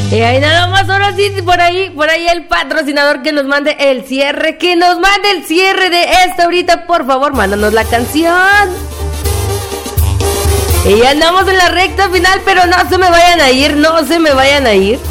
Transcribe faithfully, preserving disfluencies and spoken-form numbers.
Y ahí nada más, ahora sí, por ahí, por ahí el patrocinador que nos mande el cierre, que nos mande el cierre de esta ahorita, por favor, mándanos la canción. Y ya andamos en la recta final, pero no se me vayan a ir, no se me vayan a ir.